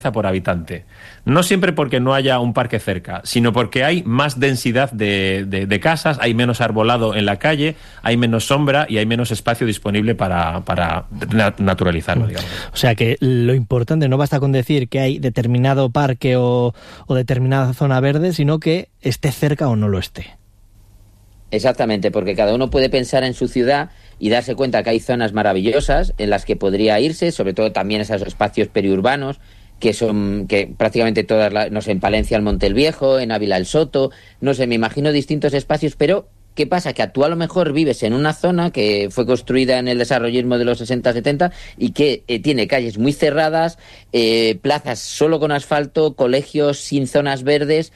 por habitante. No siempre porque no haya un parque cerca, sino porque hay más densidad de casas, hay menos arbolado en la calle, hay menos sombra y hay menos espacio disponible para naturalizarlo, digamos. O sea que lo importante no basta con decir que hay determinado parque o determinada zona verde, sino que esté cerca o no lo esté. Exactamente, porque cada uno puede pensar en su ciudad y darse cuenta que hay zonas maravillosas en las que podría irse, sobre todo también esos espacios periurbanos, que prácticamente todas, no sé, en Palencia el Monte el Viejo, en Ávila el Soto, no sé, me imagino distintos espacios, pero ¿qué pasa? Que tú a lo mejor vives en una zona que fue construida en el desarrollismo de los 60-70 y que tiene calles muy cerradas, plazas solo con asfalto, colegios sin zonas verdes,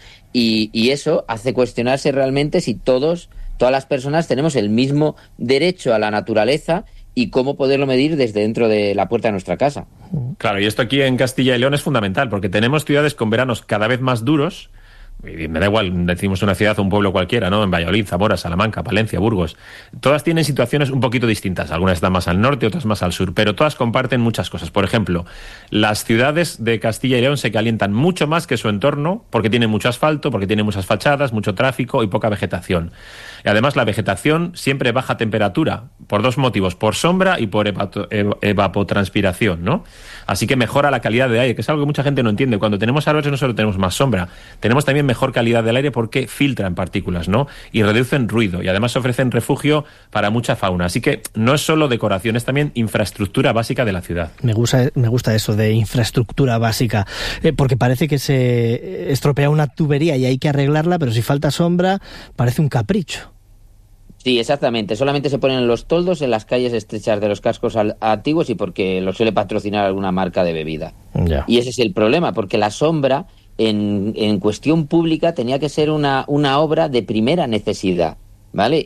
y eso hace cuestionarse realmente si todas las personas tenemos el mismo derecho a la naturaleza y cómo poderlo medir desde dentro de la puerta de nuestra casa. Claro, y esto aquí en Castilla y León es fundamental, porque tenemos ciudades con veranos cada vez más duros. Y me da igual, decimos una ciudad o un pueblo cualquiera, ¿no? En Valladolid, Zamora, Salamanca, Palencia, Burgos. Todas tienen situaciones un poquito distintas. Algunas están más al norte, otras más al sur, pero todas comparten muchas cosas. Por ejemplo, las ciudades de Castilla y León se calientan mucho más que su entorno porque tienen mucho asfalto, porque tienen muchas fachadas, mucho tráfico y poca vegetación. Y además la vegetación siempre baja temperatura, por dos motivos, por sombra y por evapotranspiración, ¿no? Así que mejora la calidad de aire, que es algo que mucha gente no entiende. Cuando tenemos árboles no solo tenemos más sombra, tenemos también mejor calidad del aire porque filtran partículas, ¿no? Y reducen ruido y además ofrecen refugio para mucha fauna. Así que no es solo decoración, es también infraestructura básica de la ciudad. Me gusta eso de infraestructura básica, porque parece que se estropea una tubería y hay que arreglarla, pero si falta sombra parece un capricho. Sí, exactamente. Solamente se ponen los toldos en las calles estrechas de los cascos antiguos y porque lo suele patrocinar alguna marca de bebida. Ya. Y ese es el problema, porque la sombra en cuestión pública tenía que ser una obra de primera necesidad, ¿vale?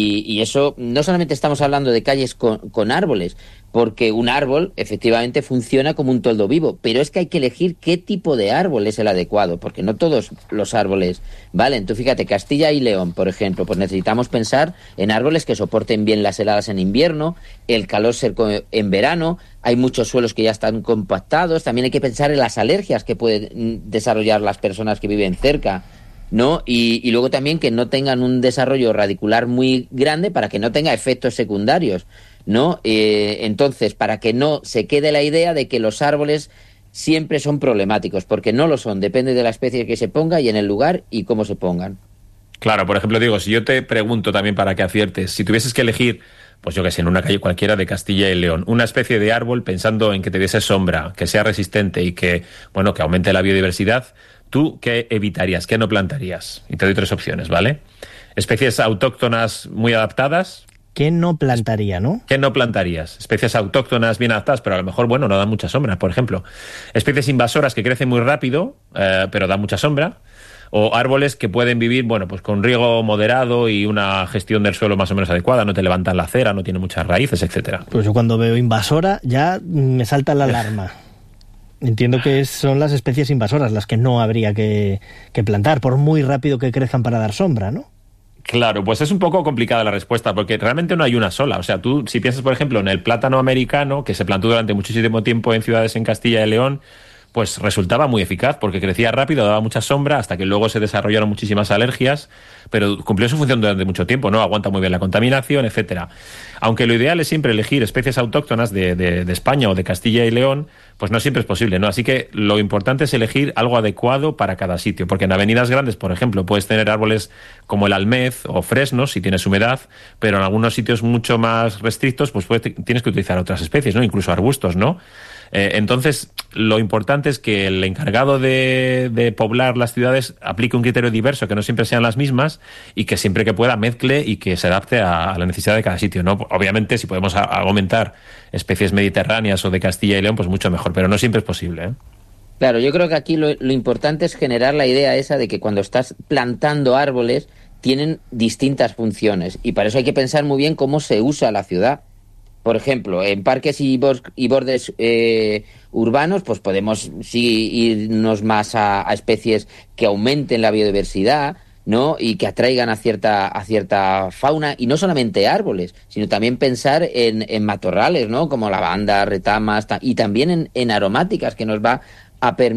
Y eso, no solamente estamos hablando de calles con árboles, porque un árbol efectivamente funciona como un toldo vivo, pero es que hay que elegir qué tipo de árbol es el adecuado, porque no todos los árboles valen. Tú fíjate, Castilla y León, por ejemplo, pues necesitamos pensar en árboles que soporten bien las heladas en invierno, el calor seco en verano. Hay muchos suelos que ya están compactados. También hay que pensar en las alergias que pueden desarrollar las personas que viven cerca, ¿no? Y luego también que no tengan un desarrollo radicular muy grande para que no tenga efectos secundarios, ¿no? Entonces, para que no se quede la idea de que los árboles siempre son problemáticos, porque no lo son, depende de la especie que se ponga y en el lugar y cómo se pongan. Claro, por ejemplo, Diego, si yo te pregunto también para que aciertes, si tuvieses que elegir, pues yo que sé, en una calle cualquiera de Castilla y León, una especie de árbol pensando en que te diese sombra, que sea resistente y que, bueno, que aumente la biodiversidad, ¿tú qué evitarías? ¿Qué no plantarías? Y te doy 3 opciones, ¿vale? Especies autóctonas muy adaptadas. ¿Qué no plantaría, no? ¿Qué no plantarías? Especies autóctonas bien adaptadas, pero a lo mejor, bueno, no dan mucha sombra, por ejemplo. Especies invasoras que crecen muy rápido, pero dan mucha sombra. O árboles que pueden vivir, bueno, pues con riego moderado y una gestión del suelo más o menos adecuada, no te levantan la acera, no tienen muchas raíces, etcétera. Pues yo cuando veo invasora ya me salta la alarma. Entiendo que son las especies invasoras las que no habría que plantar, por muy rápido que crezcan para dar sombra, ¿no? Claro, pues es un poco complicada la respuesta, porque realmente no hay una sola. O sea, tú, si piensas, por ejemplo, en el plátano americano, que se plantó durante muchísimo tiempo en ciudades en Castilla y León, pues resultaba muy eficaz, porque crecía rápido, daba mucha sombra, hasta que luego se desarrollaron muchísimas alergias, pero cumplió su función durante mucho tiempo, ¿no? Aguanta muy bien la contaminación, etcétera. Aunque lo ideal es siempre elegir especies autóctonas de España o de Castilla y León, pues no siempre es posible, ¿no? Así que lo importante es elegir algo adecuado para cada sitio, porque en avenidas grandes, por ejemplo, puedes tener árboles como el almez o fresnos, si tienes humedad, pero en algunos sitios mucho más restrictos, pues tienes que utilizar otras especies, ¿no? Incluso arbustos, ¿no? Entonces, lo importante es que el encargado de poblar las ciudades aplique un criterio diverso, que no siempre sean las mismas y que siempre que pueda mezcle y que se adapte a la necesidad de cada sitio, ¿no? Obviamente, si podemos aumentar especies mediterráneas o de Castilla y León, pues mucho mejor, pero no siempre es posible, ¿eh? Claro, yo creo que aquí lo importante es generar la idea esa de que cuando estás plantando árboles tienen distintas funciones y para eso hay que pensar muy bien cómo se usa la ciudad. Por ejemplo, en parques y bordes urbanos, pues podemos sí irnos más a especies que aumenten la biodiversidad, ¿no? Y que atraigan a cierta fauna, y no solamente árboles, sino también pensar en matorrales, ¿no? Como lavanda, retamas, y también en aromáticas, que nos va a permitir